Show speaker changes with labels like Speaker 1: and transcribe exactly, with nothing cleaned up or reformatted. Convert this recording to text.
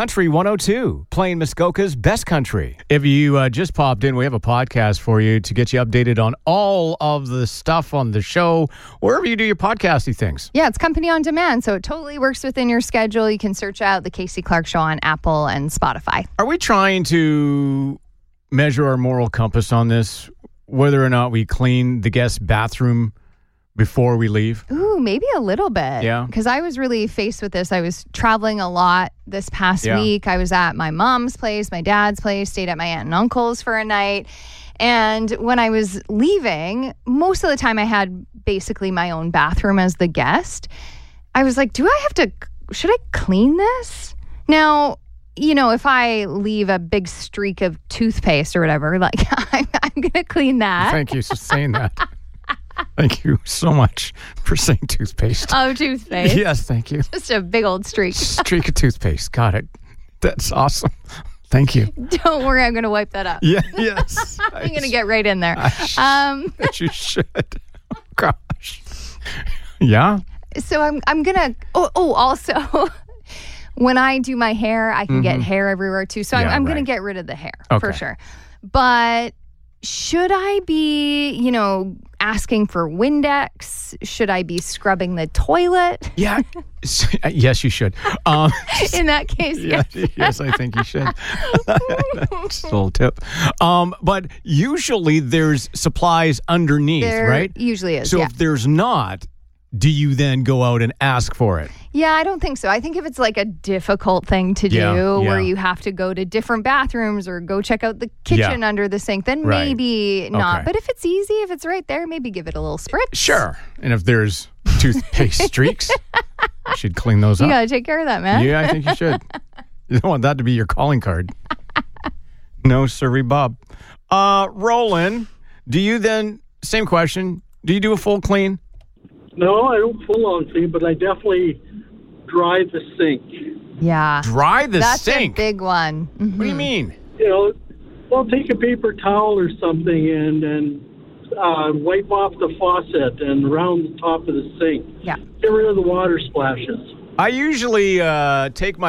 Speaker 1: Country one oh two, playing Muskoka's best country. If you uh, just popped in, we have a podcast for you to get you updated on all of the stuff on the show, wherever you do your podcasty things.
Speaker 2: Yeah, it's company on demand, so it totally works within your schedule. You can search out The Casey Clark Show on Apple and Spotify.
Speaker 1: Are we trying to measure our moral compass on this, whether or not we clean the guest bathroom before we leave?
Speaker 2: Ooh, maybe a little bit.
Speaker 1: Yeah.
Speaker 2: Because I was really faced with this. I was traveling a lot this past
Speaker 1: Yeah.
Speaker 2: week. I was at my mom's place, my dad's place, stayed at my aunt and uncle's for a night. And when I was leaving, most of the time I had basically my own bathroom as the guest. I was like, do I have to, should I clean this? Now, you know, if I leave a big streak of toothpaste or whatever, like I'm, I'm going to clean that.
Speaker 1: Thank you for saying that. Thank you so much for saying toothpaste.
Speaker 2: Oh, toothpaste.
Speaker 1: Yes, thank you.
Speaker 2: Just a big old streak.
Speaker 1: Streak of toothpaste. Got it. That's awesome. Thank you.
Speaker 2: Don't worry, I'm going to wipe that up.
Speaker 1: Yeah, yes.
Speaker 2: I'm going to get right in there.
Speaker 1: I sh-
Speaker 2: Um,
Speaker 1: you should. Oh, gosh. Yeah?
Speaker 2: so I'm I'm going to, oh, oh, also, when I do my hair, I can get hair everywhere too. So I'm,
Speaker 1: Yeah,
Speaker 2: I'm going
Speaker 1: right.
Speaker 2: to get rid of the hair
Speaker 1: Okay.
Speaker 2: for sure. But should I be, you know, asking for Windex? Should I be scrubbing the toilet?
Speaker 1: Yeah. Yes, you should. Um,
Speaker 2: In that case,
Speaker 1: yeah,
Speaker 2: yes.
Speaker 1: yes, I think you should. Just a little tip. Um, but usually there's supplies underneath,
Speaker 2: There
Speaker 1: right?
Speaker 2: usually is,
Speaker 1: So
Speaker 2: yeah.
Speaker 1: if there's not, do you then go out and ask for it?
Speaker 2: Yeah, I don't think so. I think if it's like a difficult thing to do
Speaker 1: Yeah, yeah.
Speaker 2: where you have to go to different bathrooms or go check out the kitchen
Speaker 1: Yeah.
Speaker 2: under the sink, then
Speaker 1: Right.
Speaker 2: maybe not.
Speaker 1: Okay.
Speaker 2: But if it's easy, if it's right there, maybe give it a little spritz.
Speaker 1: Sure. And if there's toothpaste streaks, you should clean those
Speaker 2: You
Speaker 1: up.
Speaker 2: got to take care of that, man.
Speaker 1: Yeah, I think you should. You don't want that to be your calling card. No, sirree, Bob. Uh, Roland, do you then, same question, do you do a full clean?
Speaker 3: No, I don't full on clean, but I definitely dry the sink.
Speaker 2: Yeah.
Speaker 1: Dry the
Speaker 2: That's
Speaker 1: sink?
Speaker 2: a big one. Mhm.
Speaker 1: What do you mean?
Speaker 3: You know, well, take a paper towel or something and and uh, wipe off the faucet and around the top of the sink.
Speaker 2: Yeah.
Speaker 3: Get rid of the water splashes.
Speaker 1: I usually uh, take my